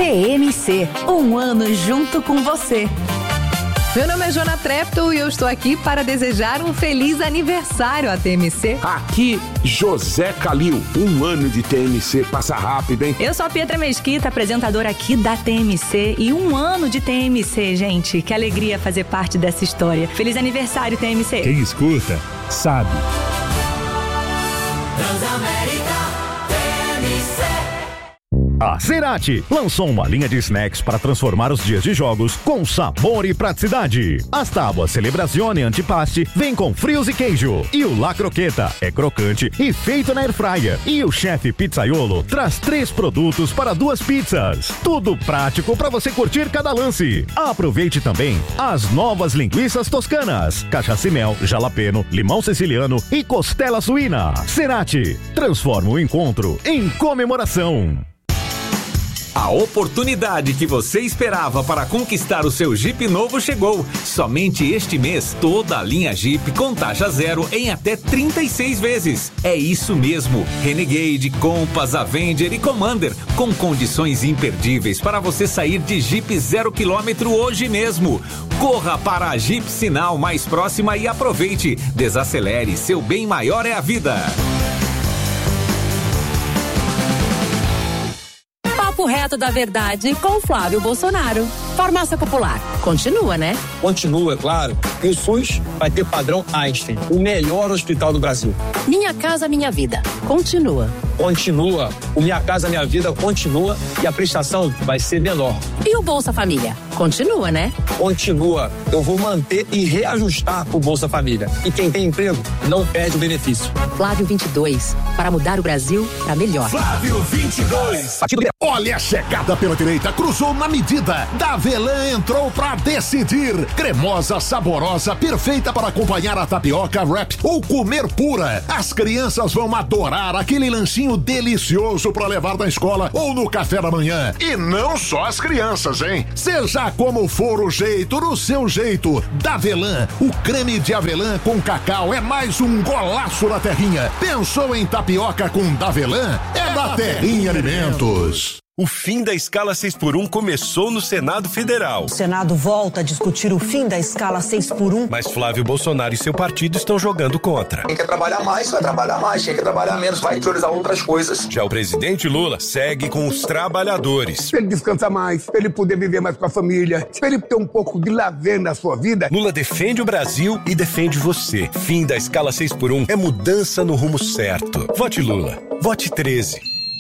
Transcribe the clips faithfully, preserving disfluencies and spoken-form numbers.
T M C, um ano junto com você. Meu nome é Joana Trepto e eu estou aqui para desejar um feliz aniversário à T M C. Aqui, José Calil, um ano de T M C, passa rápido, hein? Eu sou a Pietra Mesquita, apresentadora aqui da T M C, e um ano de T M C, gente. Que alegria fazer parte dessa história. Feliz aniversário, T M C. Quem escuta, sabe. Transamérica T M C. A Cerati lançou uma linha de snacks para transformar os dias de jogos com sabor e praticidade. As tábuas Celebrazione Antipaste vêm com frios e queijo. E o La Croqueta é crocante e feito na airfryer. E o chefe Pizzaiolo traz três produtos para duas pizzas. Tudo prático para você curtir cada lance. Aproveite também as novas linguiças toscanas, cachaça e mel, jalapeno, limão siciliano e costela suína. Cerati, transforma o encontro em comemoração. A oportunidade que você esperava para conquistar o seu Jeep novo chegou. Somente este mês, toda a linha Jeep com taxa zero em até trinta e seis vezes. É isso mesmo. Renegade, Compass, Avenger e Commander, com condições imperdíveis para você sair de Jeep zero quilômetro hoje mesmo. Corra para a Jeep Sinal mais próxima e aproveite. Desacelere, seu bem maior é a vida. Papo reto da verdade com Flávio Bolsonaro. Farmácia Popular. Continua, né? Continua, é claro. E o SUS vai ter padrão Einstein, o melhor hospital do Brasil. Minha Casa Minha Vida. Continua. Continua. O Minha Casa Minha Vida continua e a prestação vai ser menor. E o Bolsa Família? Continua, né? Continua. Eu vou manter e reajustar o Bolsa Família. E quem tem emprego não perde o benefício. Flávio vinte e dois. Para mudar o Brasil para melhor. Flávio vinte e dois. Olha a chegada pela direita, cruzou na medida. Davelan entrou pra decidir. Cremosa, saborosa, perfeita para acompanhar a tapioca wrap ou comer pura. As crianças vão adorar aquele lanchinho delicioso para levar na escola ou no café da manhã. E não só as crianças, hein? Seja como for o jeito, no seu jeito. Davelan, o creme de avelã com cacau é mais um golaço na terrinha. Pensou em tapioca com Davelan? É da Terrinha Alimentos. O fim da escala seis por um começou no Senado Federal. O Senado volta a discutir o fim da escala seis por um. Mas Flávio Bolsonaro e seu partido estão jogando contra. Quem quer trabalhar mais, vai trabalhar mais. Quem quer trabalhar menos, vai priorizar outras coisas. Já o presidente Lula segue com os trabalhadores. Pra ele descansar mais, pra ele poder viver mais com a família, pra ele ter um pouco de lazer na sua vida. Lula defende o Brasil e defende você. Fim da escala seis por um é mudança no rumo certo. Vote Lula. Vote treze.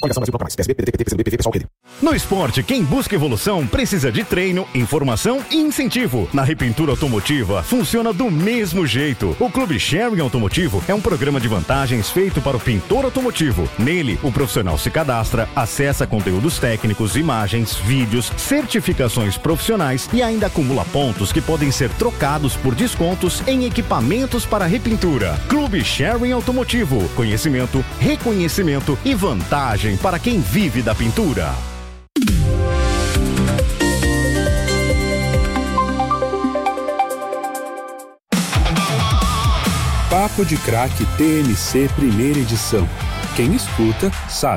No esporte, quem busca evolução precisa de treino, informação e incentivo. Na Repintura Automotiva, funciona do mesmo jeito. O Clube Sharing Automotivo é um programa de vantagens feito para o pintor automotivo. Nele, o profissional se cadastra, acessa conteúdos técnicos, imagens, vídeos, certificações profissionais e ainda acumula pontos que podem ser trocados por descontos em equipamentos para repintura. Clube Sharing Automotivo. Conhecimento, reconhecimento e vantagem para quem vive da pintura. Papo de Craque T M C primeira edição. Quem escuta, sabe.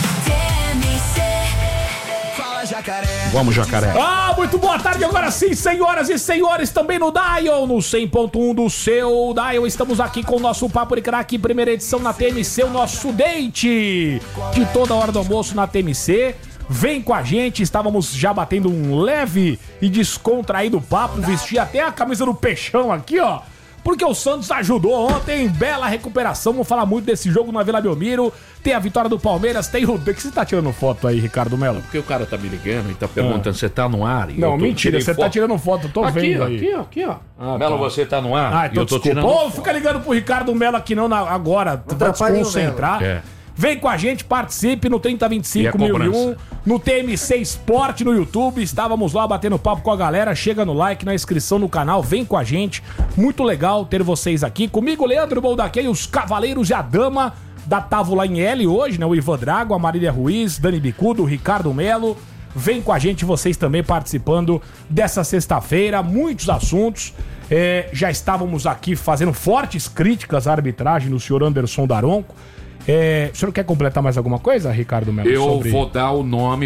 Vamos, Jacaré. Ah, muito boa tarde, agora sim, senhoras e senhores, também no Dial, no cem ponto um do seu Dial. Estamos aqui com o nosso Papo de Craque, primeira edição na T M C, o nosso date de toda hora do almoço na T M C. Vem com a gente, estávamos já batendo um leve e descontraído papo, vesti até a camisa do Peixão aqui, ó. Porque o Santos ajudou ontem, bela recuperação, vamos falar muito desse jogo na Vila Belmiro. Tem a vitória do Palmeiras, tem o... O que você tá tirando foto aí, Ricardo Melo? Porque o cara tá me ligando e tá perguntando, você ah. tá no ar? Não, tô, mentira, você foto. tá tirando foto, eu tô aqui, vendo ó, aí. Aqui, ó, aqui, ó. Ah, Melo, tá. você tá no ar? Ah, então eu tô desculpa. tirando Ô, fica ligando pro Ricardo Melo aqui não na, agora, pra desconcentrar. É. Vem com a gente, participe no trinta vinte e cinco mil e um, no T M C Esporte no YouTube. Estávamos lá batendo papo com a galera. Chega no like, na inscrição no canal, vem com a gente. Muito legal ter vocês aqui. Comigo, Leandro Boldaquei, os Cavaleiros e a Dama da Távola em L hoje, né? O Ivan Drago, a Marília Ruiz, Dani Bicudo, o Ricardo Melo. Vem com a gente, vocês também participando dessa sexta-feira. Muitos assuntos. É, já estávamos aqui fazendo fortes críticas à arbitragem do senhor Anderson Daronco. É, o senhor quer completar mais alguma coisa, Ricardo Melo? Eu sobre... vou dar o nome do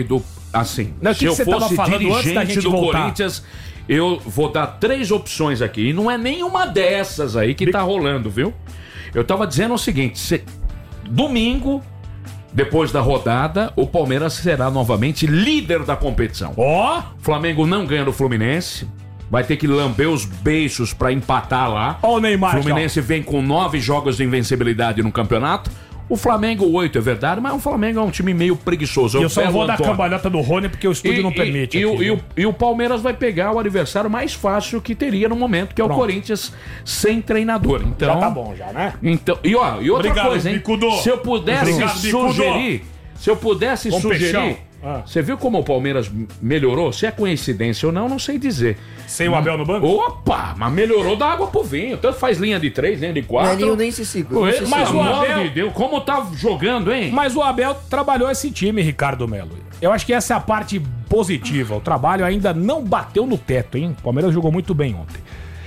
assim, Não, se que eu que fosse dirigente do voltar? Corinthians, eu vou dar três opções aqui. E não é nenhuma dessas aí que tá rolando, viu? Eu tava dizendo o seguinte, se... domingo, depois da rodada, o Palmeiras será novamente líder da competição. Ó! Oh. Flamengo não ganha do Fluminense. Vai ter que lamber os beiços pra empatar lá. Ó o Neymar. Fluminense vem com nove jogos de invencibilidade no campeonato. O Flamengo, oito, é verdade, mas o Flamengo é um time meio preguiçoso. E eu só vou dar cambalhota do Rony porque o estúdio e, não permite. E, aqui, e, o, e o Palmeiras vai pegar o adversário mais fácil que teria no momento, que é Pronto. o Corinthians sem treinador. Então, já tá bom, já, né? Então, e, ó, e outra Obrigado, coisa, hein? Bicudo. Se eu pudesse Obrigado, sugerir, se eu pudesse Com sugerir, ah. você viu como o Palmeiras melhorou? Se é coincidência ou não, não sei dizer. Sem o Abel no banco? Opa, mas melhorou da água pro vinho. Tanto faz linha de três, linha de quatro. Nelinho nem se segura. Mas se o Abel, de Deus, como tá jogando, hein? Mas o Abel trabalhou esse time, Ricardo Melo. Eu acho que essa é a parte positiva. O trabalho ainda não bateu no teto, hein? O Palmeiras jogou muito bem ontem.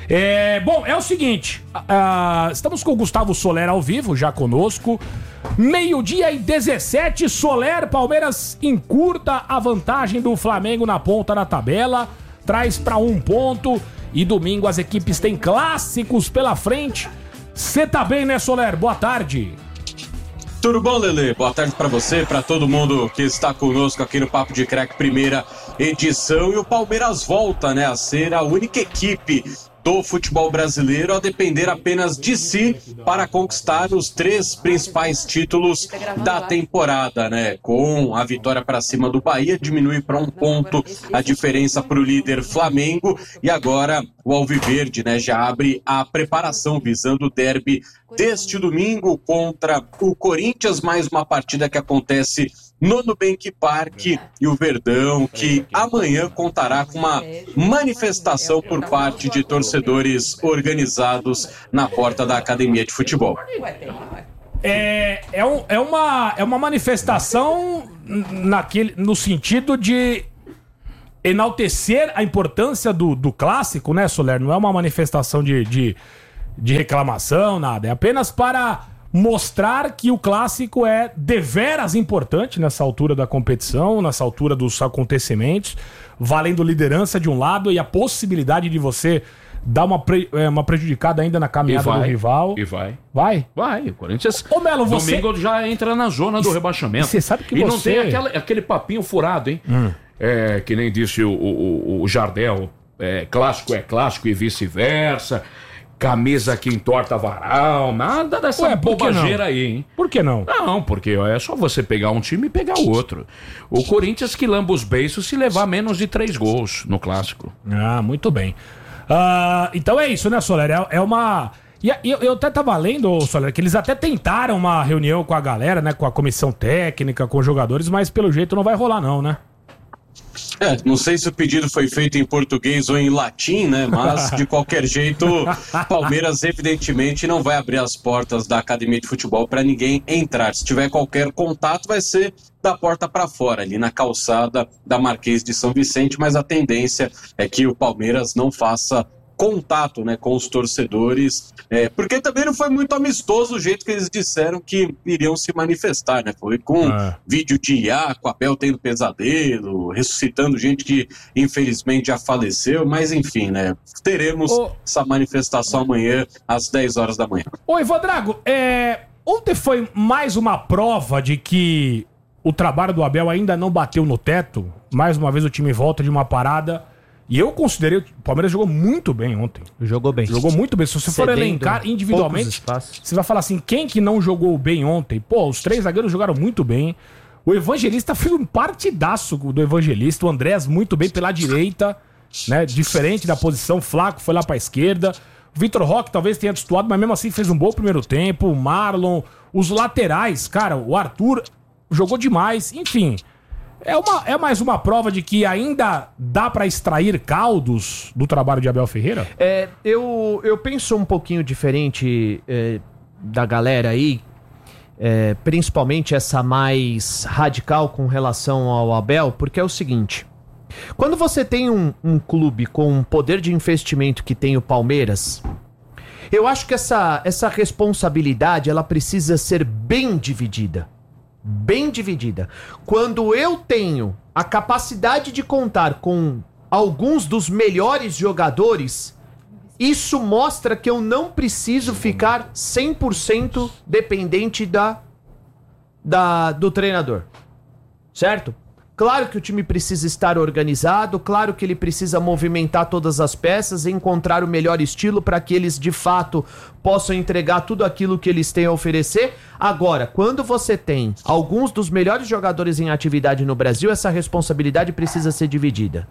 É, bom, é o seguinte, uh, estamos com o Gustavo Soler ao vivo, já conosco. Meio-dia e dezessete, Soler, Palmeiras encurta a vantagem do Flamengo na ponta da tabela, traz para um ponto e domingo as equipes têm clássicos pela frente. Cê tá bem, né, Soler? Boa tarde. Tudo bom, Lelê? Boa tarde pra você, pra todo mundo que está conosco aqui no Papo de Crack, primeira edição. E o Palmeiras volta, né, a ser a única equipe do futebol brasileiro a depender apenas de si para conquistar os três principais títulos da temporada, né? Com a vitória para cima do Bahia, diminui para um ponto a diferença para o líder Flamengo e agora o Alviverde, né, já abre a preparação visando o derby deste domingo contra o Corinthians, mais uma partida que acontece no Nubank Park, e o Verdão, que amanhã contará com uma manifestação por parte de torcedores organizados na porta da academia de futebol. É, é, um, é, uma, é uma manifestação naquele, no sentido de enaltecer a importância do, do clássico, né, Soler? Não é uma manifestação de, de, de reclamação, nada. É apenas para mostrar que o clássico é deveras importante nessa altura da competição, nessa altura dos acontecimentos, valendo liderança de um lado e a possibilidade de você dar uma, pre, uma prejudicada ainda na caminhada vai, do rival. E vai. Vai? Vai. O Corinthians, Ô, Melo, você... domingo já entra na zona do e, rebaixamento. Você sabe que e você... não tem aquela, aquele papinho furado, hein? Hum. É, que nem disse o, o, o Jardel, é, clássico é clássico e vice-versa. Camisa que entorta varal, nada dessa Ué, bobageira aí, hein? Por que não? Não, porque é só você pegar um time e pegar outro. O Corinthians que lamba os beiços se levar menos de três gols no clássico. Ah, muito bem. Uh, então é isso, né, Soler? É, é uma... E eu, eu até tava lendo, Soler, que eles até tentaram uma reunião com a galera, né, com a comissão técnica, com os jogadores, mas pelo jeito não vai rolar não, né? É, não sei se o pedido foi feito em português ou em latim, né? Mas, de qualquer jeito, Palmeiras evidentemente não vai abrir as portas da academia de futebol para ninguém entrar. Se tiver qualquer contato, vai ser da porta para fora, ali na calçada da Marquês de São Vicente, mas a tendência é que o Palmeiras não faça contato, né, com os torcedores, é, porque também não foi muito amistoso o jeito que eles disseram que iriam se manifestar, né? Foi com ah. vídeo de Iaco, Abel tendo pesadelo, ressuscitando gente que infelizmente já faleceu, mas enfim, né? Teremos Ô... essa manifestação amanhã às dez horas da manhã. Oi, Ivadrago, é... ontem foi mais uma prova de que o trabalho do Abel ainda não bateu no teto. Mais uma vez o time volta de uma parada. E eu considerei, o Palmeiras jogou muito bem ontem. Jogou bem. Jogou muito bem. Se você for elencar individualmente, você vai falar assim, quem que não jogou bem ontem? Pô, os três zagueiros jogaram muito bem. O Evangelista foi um partidaço do Evangelista. O Andrés muito bem pela direita, né? Diferente da posição. Flaco foi lá pra esquerda. O Vitor Roque talvez tenha destoado, mas mesmo assim fez um bom primeiro tempo. O Marlon, os laterais, cara, o Arthur jogou demais. Enfim... É, uma, é mais uma prova de que ainda dá pra extrair caldos do trabalho de Abel Ferreira? É, eu, eu penso um pouquinho diferente é, da galera aí, é, principalmente essa mais radical com relação ao Abel, porque é o seguinte, quando você tem um, um clube com um poder de investimento que tem o Palmeiras, eu acho que essa, essa responsabilidade ela precisa ser bem dividida. Bem dividida. Quando eu tenho a capacidade de contar com alguns dos melhores jogadores, isso mostra que eu não preciso ficar cem por cento dependente da, da, do treinador. Certo? Claro que o time precisa estar organizado, claro que ele precisa movimentar todas as peças, encontrar o melhor estilo para que eles de fato possam entregar tudo aquilo que eles têm a oferecer. Agora, quando você tem alguns dos melhores jogadores em atividade no Brasil, essa responsabilidade precisa ser dividida.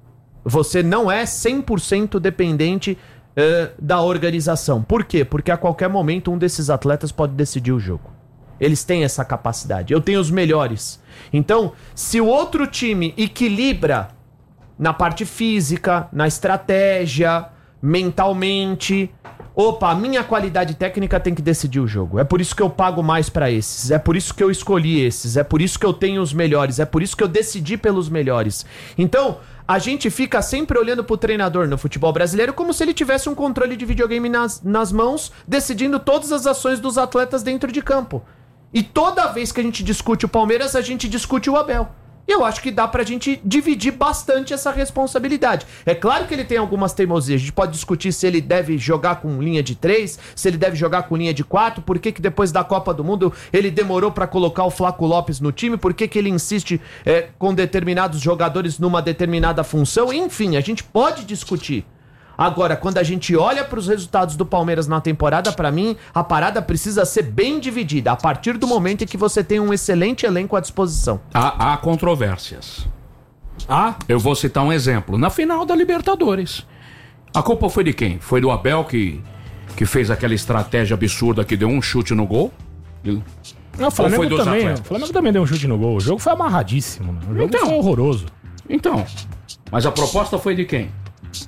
Você não é cem por cento dependente uh, da organização. Por quê? Porque a qualquer momento um desses atletas pode decidir o jogo. Eles têm essa capacidade. Eu tenho os melhores. Então, se o outro time equilibra na parte física, na estratégia, mentalmente, opa, a minha qualidade técnica tem que decidir o jogo. É por isso que eu pago mais pra esses. É por isso que eu escolhi esses. É por isso que eu tenho os melhores. É por isso que eu decidi pelos melhores. Então, a gente fica sempre olhando pro treinador no futebol brasileiro como se ele tivesse um controle de videogame nas, nas mãos, decidindo todas as ações dos atletas dentro de campo. E toda vez que a gente discute o Palmeiras, a gente discute o Abel. E eu acho que dá pra gente dividir bastante essa responsabilidade. É claro que ele tem algumas teimosias. A gente pode discutir se ele deve jogar com linha de três, se ele deve jogar com linha de quatro, por que que depois da Copa do Mundo ele demorou pra colocar o Flaco Lopes no time, por que que ele insiste é, com determinados jogadores numa determinada função. Enfim, a gente pode discutir. Agora, quando a gente olha para os resultados do Palmeiras na temporada, para mim, a parada precisa ser bem dividida, a partir do momento em que você tem um excelente elenco à disposição. Há, há controvérsias. Ah, eu vou citar um exemplo. Na final da Libertadores, a culpa foi de quem? Foi do Abel que, que fez aquela estratégia absurda que deu um chute no gol? Não, o Flamengo, foi também, o Flamengo também deu um chute no gol. O jogo foi amarradíssimo. Né? O jogo então, foi horroroso. Então, mas a proposta foi de quem?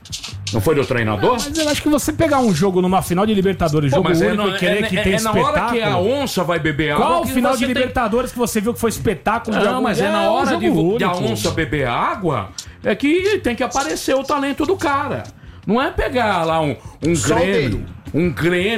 Não foi do treinador? Mas eu acho que você pegar um jogo numa final de Libertadores, Pô, jogo mas único é, e querer é, que é, tem é espetáculo... na hora que a onça vai beber água... Qual final de tem... Libertadores que você viu que foi espetáculo? Não, de algum... mas é, é na hora um de, de a único. onça beber água, é que tem que aparecer o talento do cara. Não é pegar lá um, um Grêmio, um Grêmio